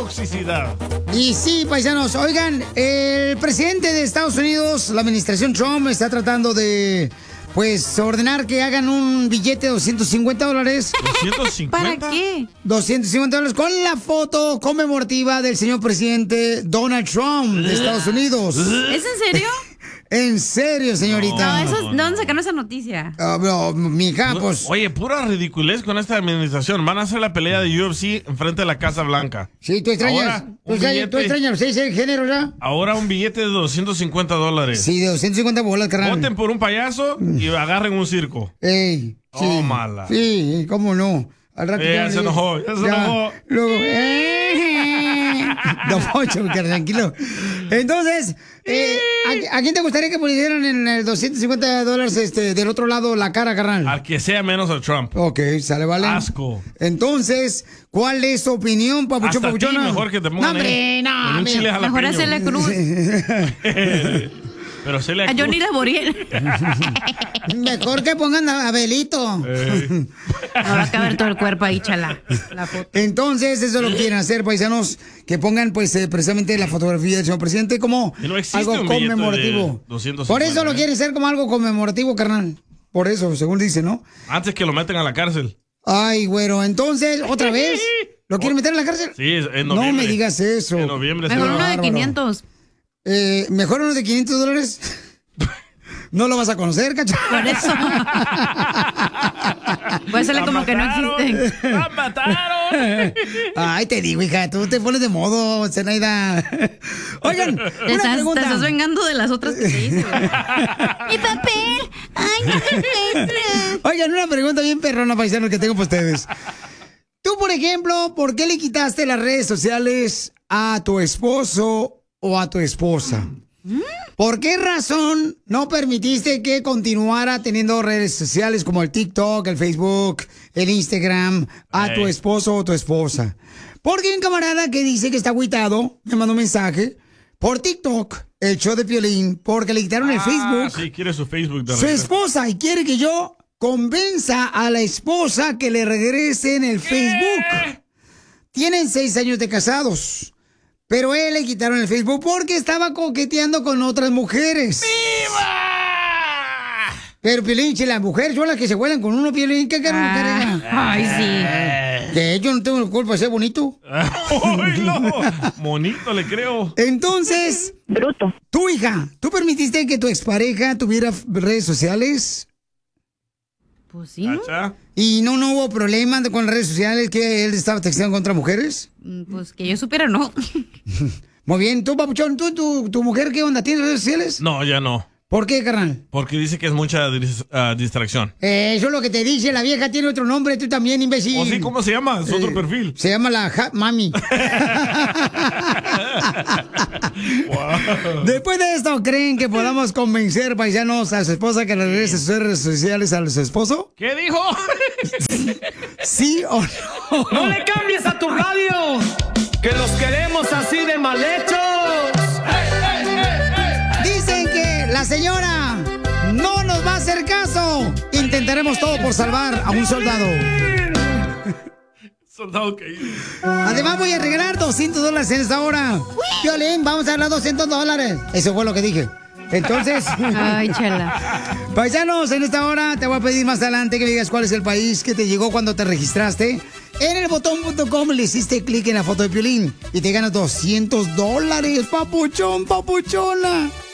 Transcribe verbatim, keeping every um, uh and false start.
toxicidad. Y sí, paisanos, oigan, el presidente de Estados Unidos, la administración Trump, está tratando de, pues, ordenar que hagan un billete de doscientos cincuenta dólares. ¿doscientos cincuenta? ¿Para qué? doscientos cincuenta dólares con la foto conmemorativa del señor presidente Donald Trump de Estados Unidos. ¿Es en serio? En serio, señorita. No, eso, ¿de dónde sacaron esa noticia? Ah, no, mija, pues. Oye, pura ridiculez con esta administración. Van a hacer la pelea de U F C enfrente de la Casa Blanca. Sí, tú extrañas. Ahora, tú, un extrañas billete- tú extrañas los seis géneros, ¿ya? Ahora un billete de doscientos cincuenta dólares. Sí, de doscientos cincuenta bolas, carnal. Voten por un payaso y agarren un circo. Ey, sí. Oh, mala. Sí, cómo no. Al rato Eh, ya le- se enojó, ya se enojó. Luego, eh, Don Poncho, carnal, tranquilo. Entonces, eh, ¿a, a quién te gustaría que pusieran en el doscientos cincuenta dólares este, del otro lado la cara, carnal? Al que sea menos a Trump. Ok, sale, vale. Asco. Entonces, ¿cuál es tu opinión, papuchón, Hasta a ti papuchona? mejor que te pongan No, hombre, ahí no, con un hombre. chile jalapeño. Mejor hacerle cruz. Pero se le A Johnny Laboriel. Mejor que pongan a Abelito. Eh. Me va a caber todo el cuerpo ahí, chala. La foto. Entonces, eso lo quieren hacer, paisanos, que pongan pues eh, precisamente la fotografía del señor presidente como Y no existe algo un billete conmemorativo. de doscientos cincuenta, Por eso lo ¿eh? quieren hacer como algo conmemorativo, carnal. Por eso, según dice, ¿no? Antes que lo meten a la cárcel. Ay, güero, entonces, ¿otra vez? ¿Lo quieren meter en la cárcel? Sí, en No noviembre. me digas eso. En noviembre. Mejor se uno va. de bárbaro. quinientos. Eh, ¿Mejor uno de quinientos dólares? No lo vas a conocer, cacho. Por eso. Voy a hacerle ¡La como que no mataron! existen. ¡La mataron! Ay, te digo, hija, tú te pones de modo, Zenaida. Oigan, Te una estás, pregunta. te estás vengando de las otras que te hice. güey. ¡Mi papel! ¡Ay, no se encuentra! Oigan, una pregunta bien perrona, paisanos, que tengo para ustedes. Tú, por ejemplo, ¿por qué le quitaste las redes sociales a tu esposo o a tu esposa? ¿Por qué razón no permitiste que continuara teniendo redes sociales como el TikTok, el Facebook, el Instagram a tu Ey. esposo o tu esposa? Porque hay un camarada que dice que está agüitado, me mandó un mensaje, por TikTok, el show de Piolín, porque le quitaron el Ah, Facebook. sí, quiere su Facebook de Su regreso. esposa y quiere que yo convenza a la esposa que le regrese en el Facebook. Tienen seis años de casados, pero él le quitaron el Facebook porque estaba coqueteando con otras mujeres. ¡Viva! Pero Piolín, si las mujeres son las que se vuelan con uno, Piolín, ¿qué quieren Ah, ay, sí. Que yo no tengo la culpa de ser bonito. ¡Oílo! Monito, le creo. Entonces, Bruto. tu hija, ¿tú permitiste que tu expareja tuviera redes sociales? Pues sí, ¿no? ¿Cacha? ¿Y no, no hubo problema con las redes sociales que él estaba texteando contra mujeres? Mm, Pues que yo supiera, no. Muy bien, tú, papuchón, ¿tú, tu, tu mujer qué onda? ¿Tiene redes sociales? No, ya no. ¿Por qué, carnal? Porque dice que es mucha dis- ah, distracción. Eh, eso es lo que te dice, la vieja tiene otro nombre, tú también, imbécil. ¿O sí? ¿Cómo se llama? Es otro Eh, perfil. Se llama la Hot Mami. Wow. Después de esto, ¿creen que podamos convencer, paisanos, a su esposa que le regrese sus redes sociales a su esposo? ¿Qué dijo? ¿Sí o no? ¡No le cambies a tu radio! ¡Que los queremos así de mal hechos! Dicen que la señora no nos va a hacer caso. Intentaremos todo por salvar a un soldado. Soldado que hizo. Además voy a regalar doscientos dólares en esta hora. Violín, vamos a dar doscientos dólares. Eso fue lo que dije. Entonces, Ay, chala. paisanos, en esta hora te voy a pedir más adelante que me digas cuál es el país que te llegó cuando te registraste. En el botón punto com le hiciste clic en la foto de Piolín y te ganas doscientos dólares, papuchón, papuchona.